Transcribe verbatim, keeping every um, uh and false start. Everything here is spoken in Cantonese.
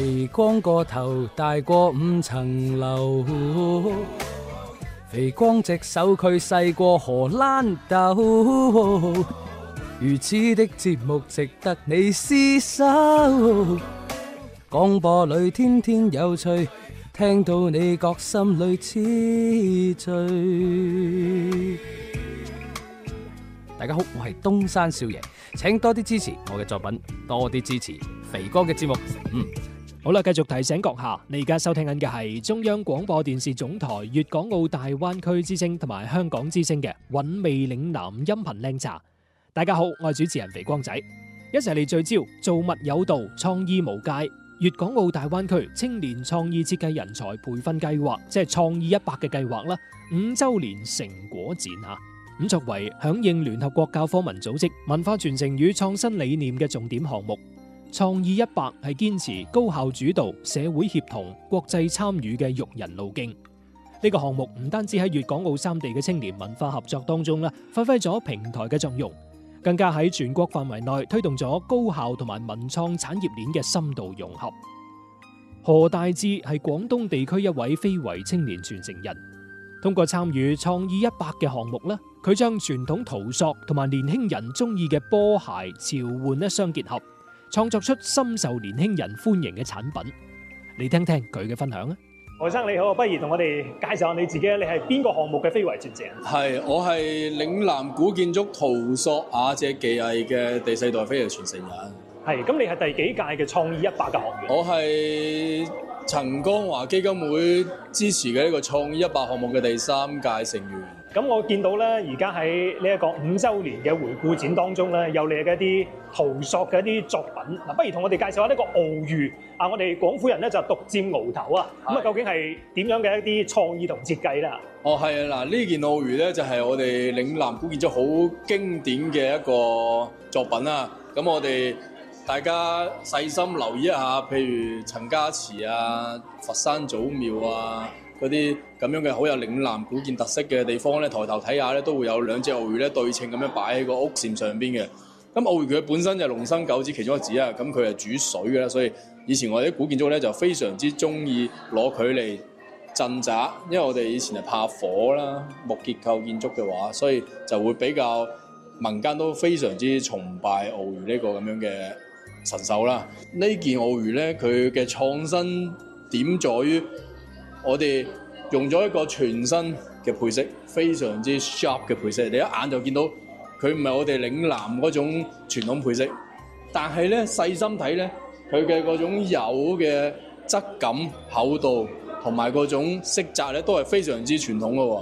肥光個頭大過五層樓，肥光隻手佢細過荷蘭豆，如此的節目值得你廝守。廣播裏天天有趣，聽到你覺心裏痴醉。大家好，我係東山少爺，請多啲支持我嘅作品，多啲支持肥哥嘅節目。嗯， 好啦，繼續提醒閣下，你而家收聽緊嘅係中央廣播電視總台粵港澳大灣區之聲同埋香港之聲嘅韻味嶺南音頻靚茶。大家好，我係主持人肥光仔，一齊嚟聚焦造物有道，創意無界。粵港澳大灣區青年創意設計人才培訓計劃，即係創意一百嘅計劃啦，五周年成果展吓。咁作為響應聯合國教科文組織文化傳承與創新理念嘅重點項目，創意一百係堅持高效主導、社會協同、國際參與嘅育人路徑。呢個項目唔單止喺粵港澳三地嘅青年文化合作當中啦，發揮咗平台嘅作用，更加喺全國範圍內推動咗高校同埋文創產業鏈嘅深度融合。何大志係廣東地區一位非遺青年傳承人，通過參與創意一百嘅項目咧，佢將傳統陶塑同埋年輕人中意嘅波鞋潮玩咧相結合，創作出深受年輕人歡迎嘅產品。你聽聽佢嘅分享啊！ 何生你好，不如同我哋介紹下你自己，你係邊個項目嘅非遺傳承人？ 係，我係嶺南古建築陶塑瓦借技藝嘅第四代非遺傳承人。 係，咁你係第幾屆嘅創意一百嘅學員？ 我係陳江華基金會支持嘅呢個創意一百項目嘅第三屆成員。 咁我見到咧，而家喺呢一個五週年嘅回顧展當中咧，有你嘅一啲陶塑嘅一啲作品。嗱，不如同我哋介紹下呢個鰲魚啊！我哋廣府人咧就獨佔鰲頭啊！咁啊，究竟係點樣嘅一啲創意同設計咧？ 哦，係啊！嗱，呢件鰲魚咧就係我哋嶺南古建築好經典嘅一個作品啦。咁我哋大家細心留意一下，譬如陳家祠啊、佛山祖廟啊，嗰啲咁樣嘅好有嶺南古建特色嘅地方咧，抬頭睇下咧，都會有兩隻鰲魚咧對稱咁樣擺喺個屋檐上邊嘅。咁鰲魚佢本身就係龍生九子其中一子啊，咁佢係煮水嘅啦，所以以前我哋啲古建築咧就非常之中意攞佢嚟鎮宅，因為我哋以前係怕火啦，木結構建築嘅話，所以就會比較民間都非常之崇拜鰲魚呢個咁樣嘅神獸啦。呢件鰲魚咧，佢嘅創新點在於我哋用咗一個全新嘅配色，非常之 sharp 嘅配色，你一眼就見到佢唔係我哋嶺南嗰種傳統配色，但係咧細心睇咧，佢嘅嗰種釉嘅質感、厚度同埋嗰種色澤咧，都係非常之傳統嘅喎。